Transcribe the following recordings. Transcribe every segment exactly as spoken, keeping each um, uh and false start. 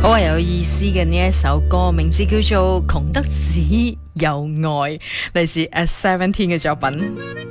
好係有意思嘅呢一首歌，名字叫做《窮得只有愛》，嚟自 S Seventeen 嘅作品。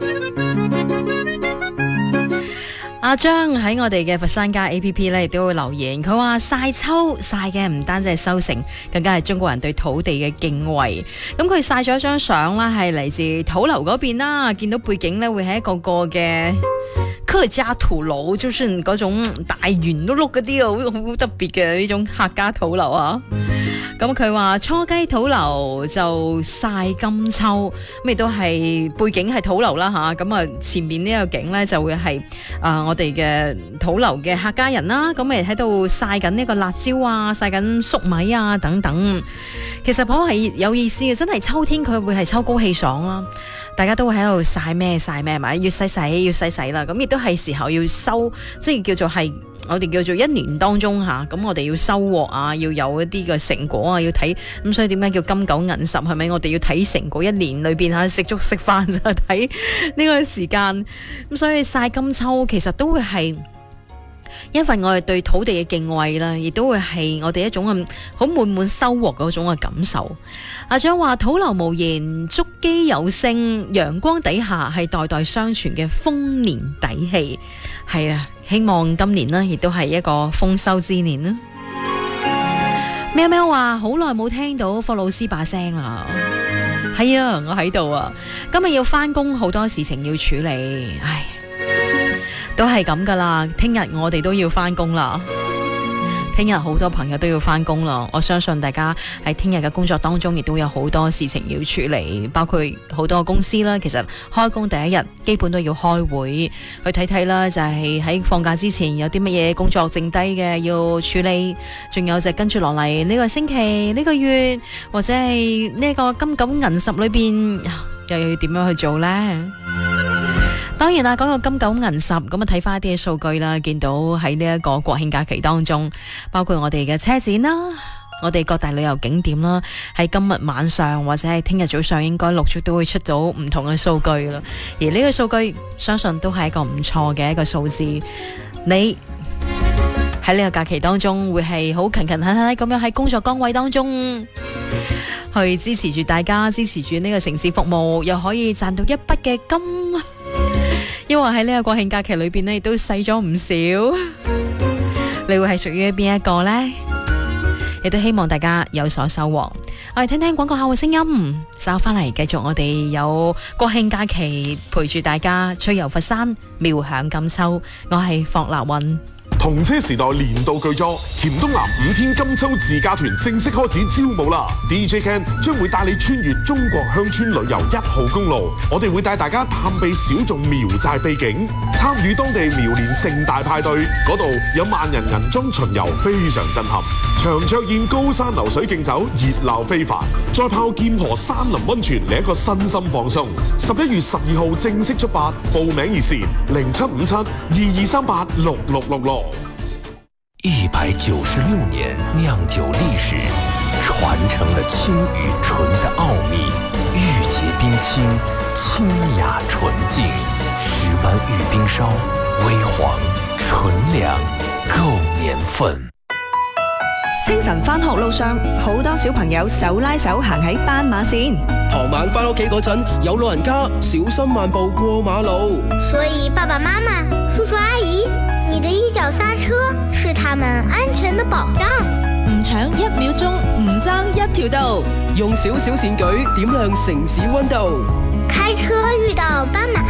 阿張喺我哋嘅佛山家 A P P 咧，亦都會留言，佢話曬秋曬嘅唔單止係收成，更加係中國人對土地嘅敬畏。咁佢曬咗一張相啦，係嚟自土樓嗰邊啦，見到背景咧會係一個個嘅客家土樓，就算嗰種大圓碌碌嗰啲啊，好好特別嘅呢種客家土樓啊。咁佢話初雞土樓就曬金秋，咁亦都係背景係土樓啦吓。咁啊前面呢個景咧就會係啊、呃、我哋嘅土樓嘅客家人啦，咁咪喺度曬緊呢個辣椒啊，曬緊粟米啊等等。其實頗係有意思嘅，真係秋天佢會係秋高氣爽啦，大家都會喺度曬咩曬咩，咪要洗洗要洗洗啦。咁亦都係時候要收，即係叫做係。我哋叫做一年當中吓，咁我哋要收穫啊，要有一啲嘅成果啊，要睇咁，所以點解叫金九銀十係咪？我哋要睇成果，一年裏邊吓食粥食飯就睇呢個時間，咁所以曬金秋其實都會係一份我哋對土地嘅敬畏啦，亦都會係我哋一種咁好滿滿收穫嗰種嘅感受。阿長話土樓無言，竹機有聲，陽光底下係代代相傳嘅豐年底氣。係啊，希望今年呢亦都係一個豐收之年啦。喵喵話好耐冇聽到霍老師把聲啦。係啊，我喺度啊，今日要返工，好多事情要處理，唉。都係咁噶啦，聽日我哋都要返工啦。聽日好多朋友都要返工啦，我相信大家喺聽日嘅工作當中，亦都有好多事情要處理，包括好多公司啦。其實開工第一日，基本都要開會去睇睇啦，就係喺放假之前有啲乜嘢工作剩低嘅要處理，仲有就跟住落嚟呢個星期、呢個月或者係呢個金九銀十裏邊，又要點樣去做呢？當然啦，講到金九銀十，咁啊睇翻一啲嘅數據啦，見到喺呢一個國慶假期當中，包括我哋嘅車展啦，我哋各大旅遊景點啦，喺今日晚上或者係聽日早上，應該陸續都會出到唔同嘅數據啦。而呢個數據，相信都係一個唔錯嘅一個數字。你喺呢個假期當中，會係好勤勤懇懇咁樣喺工作崗位當中去支持住大家，支持住呢個城市服務，又可以賺到一筆嘅金。因為喺呢個國慶假期裏邊呢，亦都使咗唔少。你會係屬於邊一個呢？亦都希望大家有所收穫。我哋聽聽廣告後嘅聲音，稍後翻嚟繼續我哋有國慶假期陪住大家趣遊佛山，妙享金秋。我係霍立韻。 同車時代年度巨作《甜東南五天金秋自駕團》正式開始招募啦 ！D J Ken 將會帶你穿越中國鄉村旅遊一號公路，我哋會帶大家探秘小眾苗寨秘境，參與當地苗年盛大派對，嗰度有萬人銀裝巡遊，非常震撼。長桌宴、高山流水競走，熱鬧非凡。再泡劍河山林溫泉，嚟一個身心放鬆。十一月十二號正式出發，報名熱線零七五七二二三八六六六六。 一百九十六年釀酒歷史，傳承了清與純的奧秘，玉潔冰清，清雅純淨，十灣玉冰燒，微黃純糧，夠年份。 清晨返學路上，好多小朋友手拉手行喺斑馬線。 傍晚返屋企嗰陣，有老人家小心慢步過馬路。 所以爸爸媽媽、叔叔阿姨，你的一腳剎車是他們安全的保障。 唔搶一秒鐘，唔爭一條道。 用少少善舉點亮城市溫度。 開車遇到斑馬